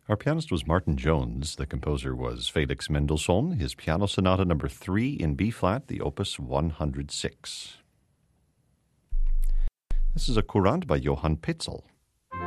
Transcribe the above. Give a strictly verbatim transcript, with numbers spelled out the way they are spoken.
Our pianist was Martin Jones. The composer was Felix Mendelssohn. His Piano Sonata number three in B-flat, the Opus one hundred six. This is a Courante by Johann Petzel.